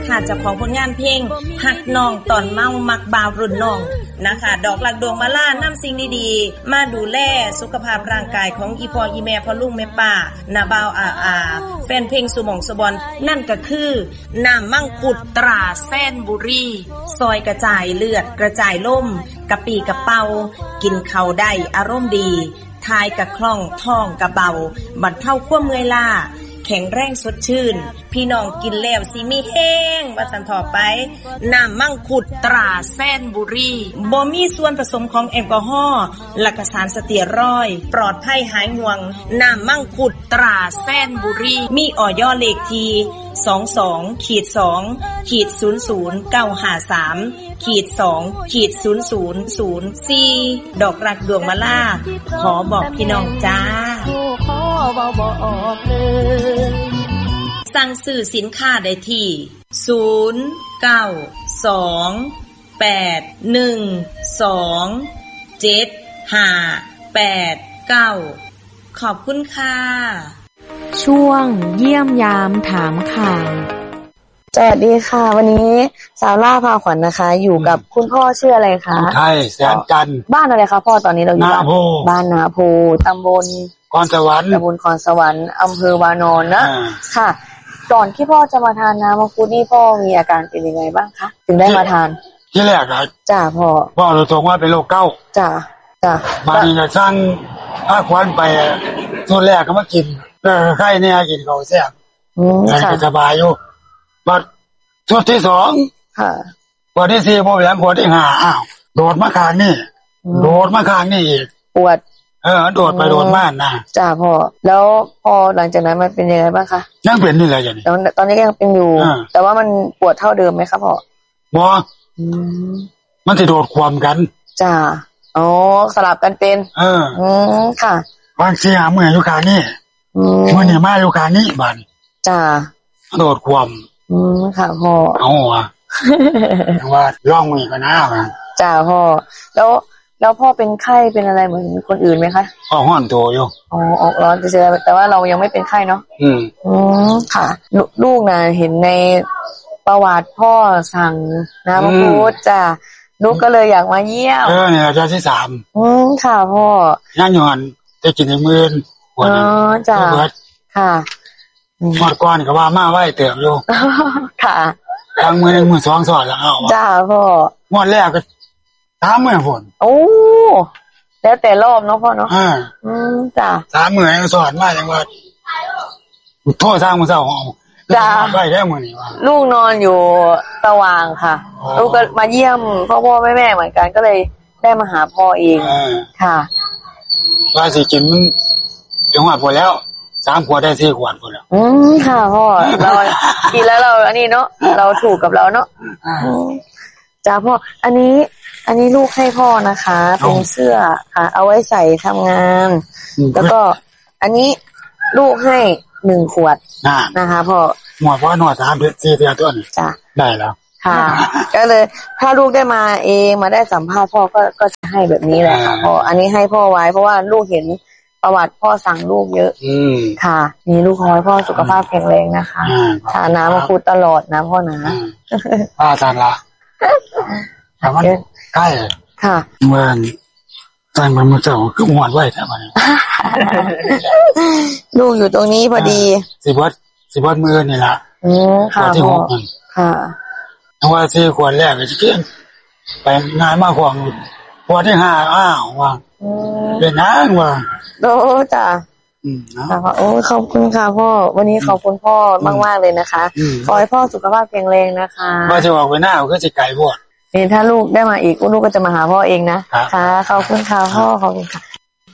ค่ะเจ้าของผลงานเพลงหักน้องตอนเมามักบ่าวรุ่นน้องนะคะดอกหลักดวงมาล่านำสิ่งดีๆมาดูแลสุขภาพร่างกายของอีพ่ออีแม่พ่อลุงแม่ป้านาบ่าวแฟนเพลงสุหม่องสุบอนนั่นก็คือน้ำมังคุดตราแซนบุรีซอยกระจายเลือดกระจายล่มกะปีกะเป่ากินข้าวได้อารมณ์ดีทายกะคล่องท้องกะเบาบรรเทาความเมื่อยล้าแข็งแรงสดชื่นพี่น้องกินแล้วสิมีแห้งว่าสันต่อไปน้ำมังคุดตราแซนบุรีบ่มีส่วนผสมของแอลกอฮอล์และสารสเตียรอยด์ปลอดภัยหายห่วงน้ำมังคุดตราแซนบุรีมีอย.เลขที่22-2/00953-2/00004ดอกรักดวงมะลาขอบอกพี่น้องจ้าสั่งซื้อสินค้าได้ที่0922812589ขอบคุณค่ะช่วงเยี่ยมยามถามข่าวสวัสดีค่ะวันนี้สาวล่าพาขวัญนะคะอยู่กับคุณพ่อชื่ออะไรคะไทยแสนจันทร์บ้านอะไรคะพ่อตอนนี้เราอยู่บ้านนาโพตำบลคอนสวรรค์อำเภอวานอนนะค่ะก่อนที่พ่อจะมาทานน้ำมังคุดนี่พ่อมีอาการเป็นยังไงบ้างคะถึงได้มาทานที่แรกอะจ้าพ่อรู้ตัวว่าเป็นโรคเก้าจ้ามานี่ก็สั่งพาขวัญไปส่วนแรกก็มากินไข้เนี่ยกินเขาแซ่บค่ะสบายอยู่บัดชุดที่2ค่ะวันที่4บ่แหลมวันที่5อ้าวโดดมาข้างนี่อีกปวดโดดไปโดดมานะจ้าพ่อแล้วพอหลังจากนั้นมันเป็นยังไงบ้างคะยังเป็นนี่แหละอย่างนี้ตอนนี้ก็ยังเป็นอยู่แต่ว่ามันปวดเท่าเดิมไหมครับพ่อบ่มันสิโดดความกันจ้าอ๋อสลับกันเป็นค่ะบางทีเมื่อยอยู่ข้างนี่มื้อนี้มาอยู่ข้างนี้บัดจ้าโดดความค่ะพ่อเอาว่ะว่าร่องมือก็น่าจ้าพ่อแล้วพ่อเป็นไข้เป็นอะไรเหมือนคนอื่นไหมคะห้อนตัวอยู่ออกร้อนเฉยๆแต่ว่าเรายังไม่เป็นไข้เนาะค่ะลูกนะเห็นในประวัติพ่อสั่งน้ำมังคุดจ้าลูกก็เลยอยากมาเยี่ยมเนี่ยอาจารย์ที่3 ค่ะพ่อย่างอยู่หั่นได้กินในมื้ออ๋อจ้าค่ะหมดก่อนก็ว่ามาไว้เติบอยู่ค่ะทางมื้อ1มื้อ2สอนแล้วเอาจ้าพ่อหมดแรกก็3มื้อพุ่นโอ้แล้วแต่รอบเนาะพ่อเนาะจ้า 3มื้อสอนมาจังว่าโทษทางมื้อเช้าจ้าไว้ได้มื้อนี้ว่าลูกนอนอยู่สว่างค่ะลูกก็มาเยี่ยมพ่อแม่เหมือนกันก็เลยได้มาหาพ่อเองค่ะว่าสิกินมันจังหวัดพอแล้ว3ขวดได้4ขวดพุ่นแล้วค่ะพ่อเรากินแล้วเราอันนี้เนาะเราถูกกับเราเนาะจ้าพ่ออันนี้ลูกให้พ่อนะคะเป็นเสื้อค่ะเอาไว้ใส่ทำงานแล้วก็อันนี้ลูกให้1ขวดนะคะพ่อหมดว่าหนวด3 4เดือนต้นจ้ะได้แล้วค่ะก็เลยถ้าลูกได้มาเองมาได้สัมภาษณ์พ่อก็จะให้แบบนี้แหละค่ะพ่ออันนี้ให้พ่อไว้เพราะว่าลูกเห็นประวัติพ่อสั่งลูกเยอะค่ะมีลูกขอให้พ่อสุขภาพแข็งแรงนะคะทานน้ำมังคุดตลอดนะพ่อนะทานละแต่ว่าใกล้ค่ะเมื่อตั้งมันมาเจ้าคือหวดไว้แท้บัดนี้ลูกอยู่ตรงนี้พอดีสิวัดมื้อนี่ล่ะค่ะที่6นั่นค่ะเพราะว่า4ขวดแรกก็สิกินไปงานมาของขวดที่5อ้าวว่าเป็นนางว่าโอ้จ้ะค่ะโอ้ขอบคุณค่ะพ่อวันนี้ขอบคุณพ่อมากๆเลยนะคะขอให้พ่อสุขภาพแข็งแรงนะคะว่าจะออกไปหน้าก็สิไกลพวกนี่ถ้าลูกได้มาอีกลูกก็จะมาหาพ่อเองนะค่ะขอบคุณค่ะพ่อขอบคุณค่ะ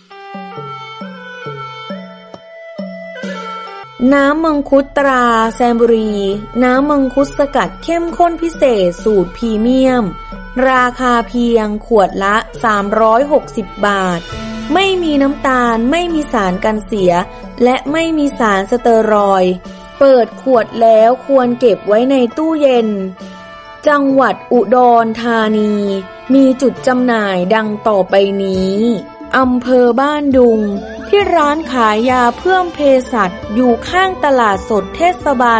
น้ำมังคุดตราแซนบุรีน้ำมังคุดสกัดเข้มข้นพิเศษสูตรพรีเมียมราคาเพียงขวดละ360 บาทไม่มีน้ำตาลไม่มีสารกันเสียและไม่มีสารสเตียรอยด์เปิดขวดแล้วควรเก็บไว้ในตู้เย็นจังหวัดอุดรธานีมีจุดจำหน่ายดังต่อไปนี้อำเภอบ้านดุงที่ร้านขายยาเพื่อมเภสัชอยู่ข้างตลาดสดเทศบาล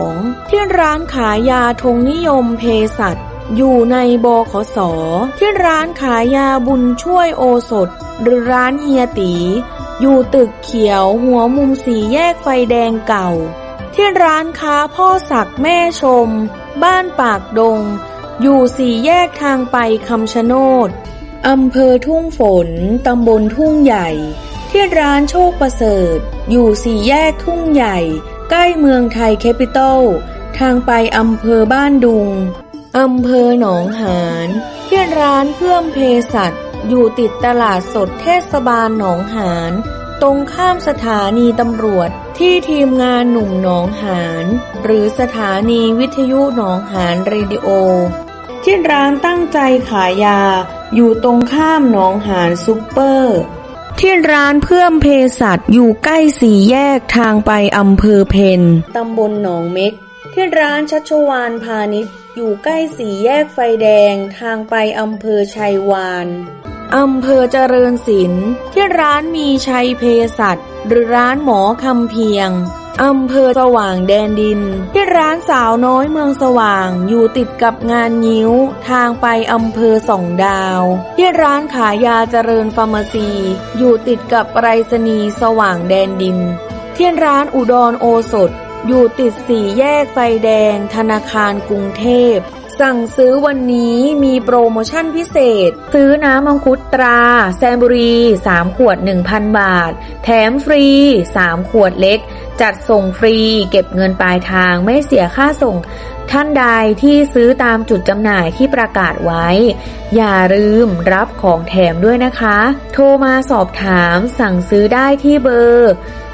2ที่ร้านขายยาธงนิยมเภสัชอยู่ในบขส.ที่ร้านขายยาบุญช่วยโอสถหรือร้านเฮียตีอยู่ตึกเขียวหัวมุมสี่แยกไฟแดงเก่าที่ร้านค้าพ่อศักดิ์แม่ชมบ้านปากดงอยู่สี่แยกทางไปคำชะโนดอำเภอทุ่งฝนตำบลทุ่งใหญ่ที่ร้านโชคประเสริฐอยู่สี่แยกทุ่งใหญ่ใกล้เมืองไทยแคปิตอลทางไปอำเภอบ้านดุงอำเภอหนองหานที่ร้านเพื่อมเภสัชอยู่ติดตลาดสดเทศบาลหนองหานตรงข้ามสถานีตำรวจที่ทีมงานหนุ่มหนองหานหรือสถานีวิทยุหนองหานเรดิโอที่ร้านตั้งใจขายยาอยู่ตรงข้ามหนองหานซุปเปอร์ที่ร้านเพื่อมเภสัชอยู่ใกล้สี่แยกทางไปอำเภอเพนตำบลหนองเม็กที่ร้านชัชวาลพาณิชย์อยู่ใกล้สี่แยกไฟแดงทางไปอำเภอชัยวานอำเภอเจริญศิลป์ที่ร้านมีชัยเภสัชหรือร้านหมอคำเพียงอำเภอสว่างแดนดินที่ร้านสาวน้อยเมืองสว่างอยู่ติดกับงานงิ้วทางไปอำเภอส่องดาวที่ร้านขายยาเจริญฟาร์มาซีอยู่ติดกับไปรษณีย์สว่างแดนดินที่ร้านอุดรโอสถอยู่ติดสี่แยกไฟแดงธนาคารกรุงเทพสั่งซื้อวันนี้มีโปรโมชั่นพิเศษซื้อน้ำมังคุดตราแซมบุรี3ขวด 1,000 บาทแถมฟรี3ขวดเล็กจัดส่งฟรีเก็บเงินปลายทางไม่เสียค่าส่งท่านใดที่ซื้อตามจุดจำหน่ายที่ประกาศไว้อย่าลืมรับของแถมด้วยนะคะโทรมาสอบถามสั่งซื้อได้ที่เบอร์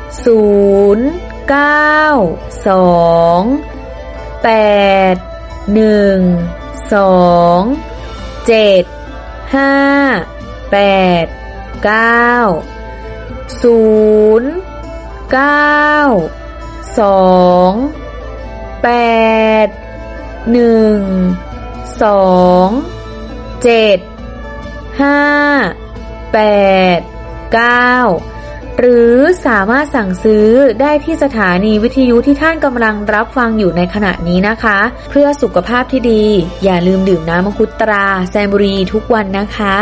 หรือสามารถสั่งซื้อได้ที่สถานีวิทยุที่ท่านกำลังรับฟังอยู่ในขณะนี้นะคะเพื่อสุขภาพที่ดีอย่าลืมดื่มน้ำมังคุดตราแซมบุรีทุกวันนะคะ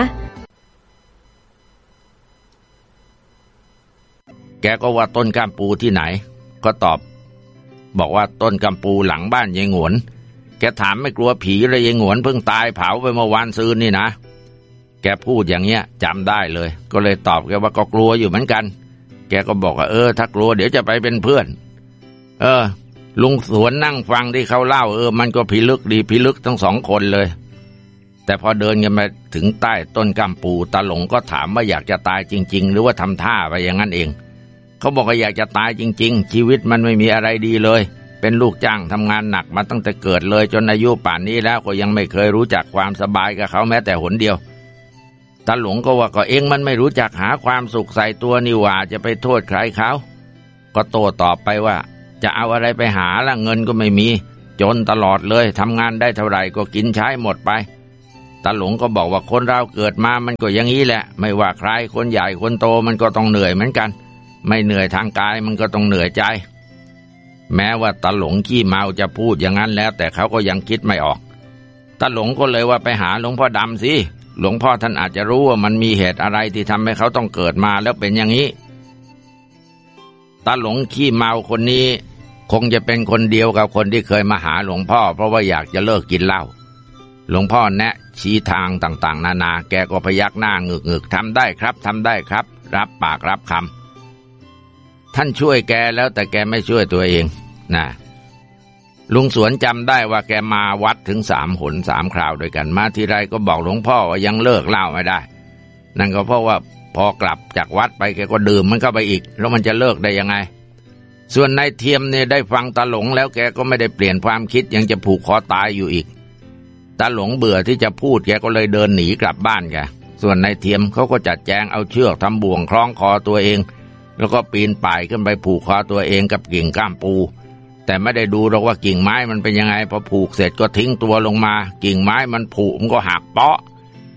แกก็ว่าต้นกำปูที่ไหนก็ตอบบอกว่าต้นกำปูหลังบ้านยายหงวนแกถามไม่กลัวผีเลยยายหงวนเพิ่งตายเผาไปเมื่อวานซืนนี่นะแกพูดอย่างเงี้ยจำได้เลยก็เลยตอบแกว่าก็กลัวอยู่เหมือนกันแกก็บอกว่าถ้ากลัวเดี๋ยวจะไปเป็นเพื่อนลุงสวนนั่งฟังที่เขาเล่ามันก็พิลึกดีพิลึกทั้ง2คนเลยแต่พอเดินกันมาถึงใต้ต้นกำปูตาหลงก็ถามว่าอยากจะตายจริงๆหรือว่าทำท่าไปอย่างนั้นเองเขาบอกว่าอยากจะตายจริงๆชีวิตมันไม่มีอะไรดีเลยเป็นลูกจ้างทำงานหนักมาตั้งแต่เกิดเลยจนอายุป่านนี้แล้วก็ยังไม่เคยรู้จักความสบายกับเขาแม้แต่หนเดียวตาหลงก็ว่าก็เองมันไม่รู้จักหาความสุขใส่ตัวนี่หว่าจะไปโทษใครเขาก็โต้ตอบไปว่าจะเอาอะไรไปหาละเงินก็ไม่มีจนตลอดเลยทำงานได้เท่าไหร่ก็กินใช้หมดไปตาหลงก็บอกว่าคนเราเกิดมามันก็อย่างนี้แหละไม่ว่าใครคนใหญ่คนโตมันก็ต้องเหนื่อยเหมือนกันไม่เหนื่อยทางกายมันก็ต้องเหนื่อยใจแม้ว่าตาหลงขี้เมาจะพูดอย่างนั้นแล้วแต่เขาก็ยังคิดไม่ออกตาหลงก็เลยว่าไปหาหลวงพ่อดำสิหลวงพ่อท่านอาจจะรู้ว่ามันมีเหตุอะไรที่ทำให้เขาต้องเกิดมาแล้วเป็นอย่างนี้ตาหลงขี้เมาคนนี้คงจะเป็นคนเดียวกับคนที่เคยมาหาหลวงพ่อเพราะว่าอยากจะเลิกกินเหล้าหลวงพ่อแนะชี้ทางต่างๆนานาแกก็พยักหน้างึกๆทำได้ครับทำได้ครับรับปากรับคำท่านช่วยแกแล้วแต่แกไม่ช่วยตัวเองนะลุงสวนจำได้ว่าแกมาวัดถึง3 หน 3 คราวด้วยกันมาทีไรก็บอกหลวงพ่อว่ายังเลิกเหล้าไม่ได้นั่นก็เพราะว่าพอกลับจากวัดไปแกก็ดื่มมันเข้าไปอีกแล้วมันจะเลิกได้ยังไงส่วนนายเทียมเนี่ยได้ฟังตาหลงแล้วแกก็ไม่ได้เปลี่ยนความคิดยังจะผูกคอตายอยู่อีกตาหลงเบื่อที่จะพูดแกก็เลยเดินหนีกลับบ้านแกส่วนนายเทียมเขาก็จัดแจงเอาเชือกทำบ่วงคล้องคอตัวเองแล้วก็ปีนป่ายขึ้นไปผูกคอตัวเองกับกิ่งก้ามปูแต่ไม่ได้ดูหรอกว่ากิ่งไม้มันเป็นยังไงพอผูกเสร็จก็ทิ้งตัวลงมากิ่งไม้มันผุมันก็หักเปาะ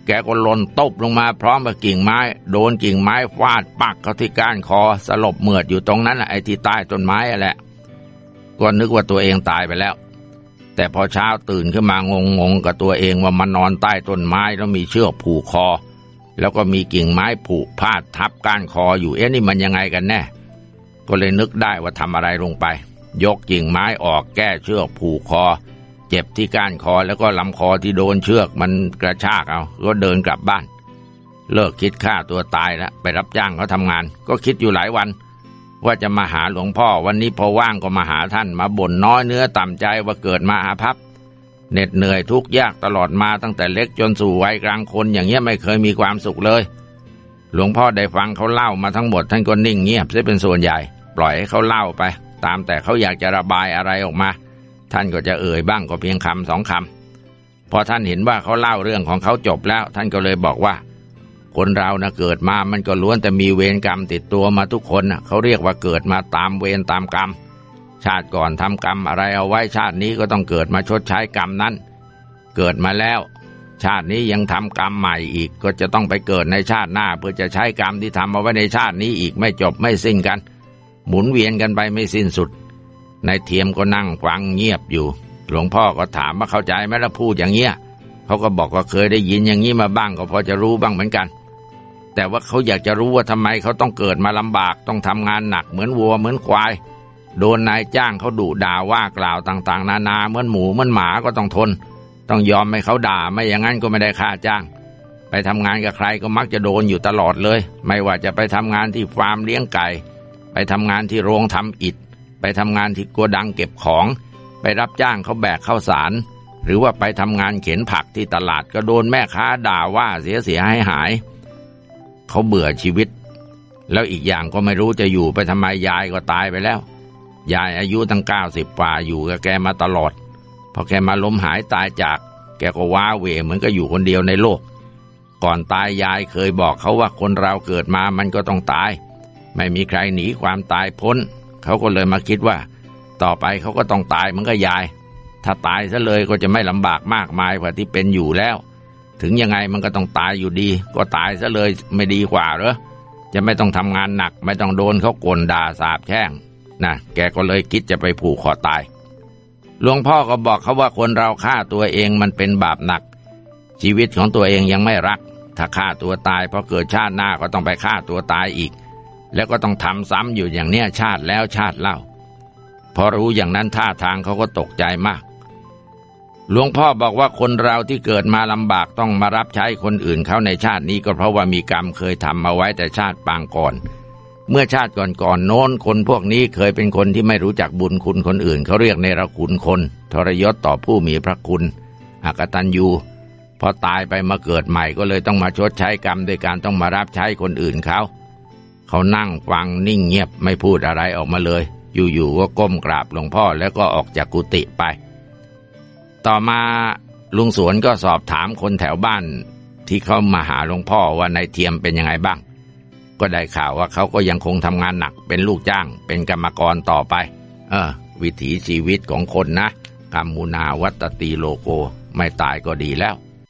แกก็หล่นตบลงมาพร้อมกับกิ่งไม้โดนกิ่งไม้ฟาดปักเข้าที่ก้านคอสลบเหมือดอยู่ตรงนั้นไอ้ที่ใต้ต้นไม้แหละก็นึกว่าตัวเองตายไปแล้วแต่พอเช้าตื่นขึ้นมางงกับตัวเองว่ามันนอนใต้ต้นไม้แล้วมีเชือกผูกคอแล้วก็มีกิ่งไม้ผูกพาดทับก้านคออยู่นี่มันยังไงกันแน่ก็เลยนึกได้ว่าทำอะไรลงไปยกกิ่งไม้ออกแก้เชือกผูกคอเจ็บที่ก้านคอแล้วก็ลำคอที่โดนเชือกมันกระชากเอาก็เดินกลับบ้านเลิกคิดฆ่าตัวตายแล้วไปรับจ้างเขาทำงานก็คิดอยู่หลายวันว่าจะมาหาหลวงพ่อวันนี้พอว่างก็มาหาท่านมาบ่นน้อยเนื้อต่ำใจว่าเกิดมาอาภัพเหน็ดเหนื่อยทุกข์ยากตลอดมาตั้งแต่เล็กจนสู่วัยกลางคนอย่างเงี้ยไม่เคยมีความสุขเลยหลวงพ่อได้ฟังเขาเล่ามาทั้งหมดท่านก็นิ่งเงียบซะเป็นส่วนใหญ่ปล่อยให้เขาเล่าไปตามแต่เขาอยากจะระบายอะไรออกมาท่านก็จะเอ่ยบ้างก็เพียงคำสองคำพอท่านเห็นว่าเขาเล่าเรื่องของเขาจบแล้วท่านก็เลยบอกว่าคนเรานะเกิดมามันก็ล้วนแต่มีเวรกรรมติดตัวมาทุกคนนะเขาเรียกว่าเกิดมาตามเวรตามกรรมชาติก่อนทำกรรมอะไรเอาไว้ชาตินี้ก็ต้องเกิดมาชดใช้กรรมนั้นเกิดมาแล้วชาตินี้ยังทำกรรมใหม่อีกก็จะต้องไปเกิดในชาติหน้าเพื่อจะใช้กรรมที่ทำเอาไว้ในชาตินี้อีกไม่จบไม่สิ้นกันหมุนเวียนกันไปไม่สิ้นสุดนายเทียมก็นั่งฟังเงียบอยู่หลวงพ่อก็ถามว่าเข้าใจไหมล่ะพูดอย่างเงี้ยเขาก็บอกว่าเคยได้ยินอย่างนี้มาบ้างก็พอจะรู้บ้างเหมือนกันแต่ว่าเขาอยากจะรู้ว่าทำไมเขาต้องเกิดมาลำบากต้องทำงานหนักเหมือนวัวเหมือนควายโดนนายจ้างเขาดุด่าว่ากล่าวต่างๆนานาเหมือนหมูเหมือนหมาก็ต้องทนต้องยอมให้เขาด่าไม่อย่างนั้นก็ไม่ได้ค่าจ้างไปทำงานกับใครก็มักจะโดนอยู่ตลอดเลยไม่ว่าจะไปทำงานที่ฟาร์มเลี้ยงไก่ไปทำงานที่โรงทำอิฐไปทำงานที่โกดังเก็บของไปรับจ้างเขาแบกข้าวสารหรือว่าไปทำงานเข็นผักที่ตลาดก็โดนแม่ค้าด่าว่าเสียหายเขาเบื่อชีวิตแล้วอีกอย่างก็ไม่รู้จะอยู่ไปทำไมยายก็ตายไปแล้วยายอายุตั้ง90 กว่าอยู่กับแกมาตลอดพอแกมาล้มหายตายจากแกก็ว้าเหวเหมือนก็อยู่คนเดียวในโลกก่อนตายยายเคยบอกเขาว่าคนเราเกิดมามันก็ต้องตายไม่มีใครหนีความตายพ้นเขาก็เลยมาคิดว่าต่อไปเขาก็ต้องตายเหมือนกับยายถ้าตายซะเลยก็จะไม่ลำบากมากมายกว่าที่เป็นอยู่แล้วถึงยังไงมันก็ต้องตายอยู่ดีก็ตายซะเลยไม่ดีกว่าเหรอจะไม่ต้องทำงานหนักไม่ต้องโดนเขากลด่าสาปแช่งนะแกก็เลยคิดจะไปผูกคอตายหลวงพ่อก็บอกเขาว่าคนเราฆ่าตัวเองมันเป็นบาปหนักชีวิตของตัวเองยังไม่รักถ้าฆ่าตัวตายพอเกิดชาติหน้าก็ต้องไปฆ่าตัวตายอีกแล้วก็ต้องทำซ้ำอยู่อย่างเนี้ยชาติแล้วชาติเล่าพอรู้อย่างนั้นท่าทางเขาก็ตกใจมากหลวงพ่อบอกว่าคนเราที่เกิดมาลำบากต้องมารับใช้คนอื่นเขาในชาตินี้ก็เพราะว่ามีกรรมเคยทำมาไว้แต่ชาติปางก่อนเมื่อชาติก่อนโน้นคนพวกนี้เคยเป็นคนที่ไม่รู้จักบุญคุณคนอื่นเขาเรียกเนรคุณคนทรยศต่อผู้มีพระคุณอกตัญญูพอตายไปมาเกิดใหม่ก็เลยต้องมาชดใช้กรรมโดยการต้องมารับใช้คนอื่นเขานั่งฟังนิ่งเงียบไม่พูดอะไรออกมาเลยอยู่ๆก็ก้มกราบหลวงพ่อแล้วก็ออกจากกุฏิไปต่อมาลุงสวนก็สอบถามคนแถวบ้านที่เขามาหาหลวงพ่อว่านายเทียมเป็นยังไงบ้างก็ได้ข่าวว่าเขาก็ยังคงทำงานหนักเป็นลูกจ้างเป็นกรรมกรต่อไปวิถีชีวิตของคนนะกัมมุนาวัตติโลโกไม่ตายก็ดีแล้ว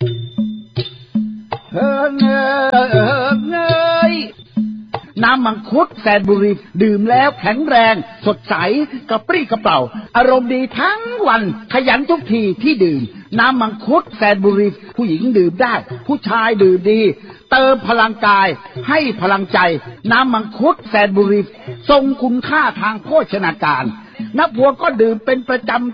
น้ำมังคุดแสนบุรีดื่มแล้วแข็งแรงสดใสกระปรี้กระเปร่าอารมณ์ดีทั้งวันขยันทุกทีที่ดื่มน้ำมังคุดแสนบุรีผู้หญิงดื่มได้ผู้ชายดื่มดีเติมพลังกายให้พลังใจน้ำมังคุดแสนบุรีทรงคุณค่าทางโภชนาการนักบวชก็ดื่มเป็นประจำ